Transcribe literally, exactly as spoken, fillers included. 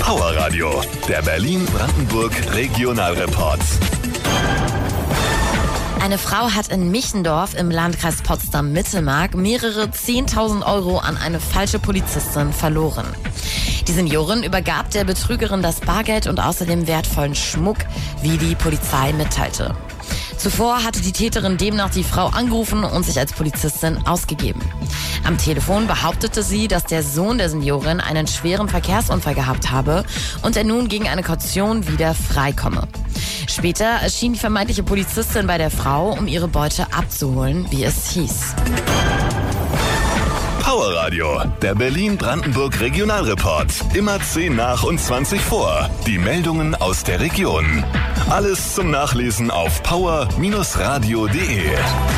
Power Radio, der Berlin-Brandenburg Regionalreport. Eine Frau hat in Michendorf im Landkreis Potsdam-Mittelmark mehrere zehntausend Euro an eine falsche Polizistin verloren. Die Seniorin übergab der Betrügerin das Bargeld und außerdem wertvollen Schmuck, wie die Polizei mitteilte. Zuvor hatte die Täterin demnach die Frau angerufen und sich als Polizistin ausgegeben. Am Telefon behauptete sie, dass der Sohn der Seniorin einen schweren Verkehrsunfall gehabt habe und er nun gegen eine Kaution wieder freikomme. Später erschien die vermeintliche Polizistin bei der Frau, um ihre Beute abzuholen, wie es hieß. Power Radio, der Berlin-Brandenburg Regionalreport. Immer zehn nach und zwanzig vor. Die Meldungen aus der Region. Alles zum Nachlesen auf power Bindestrich radio punkt de.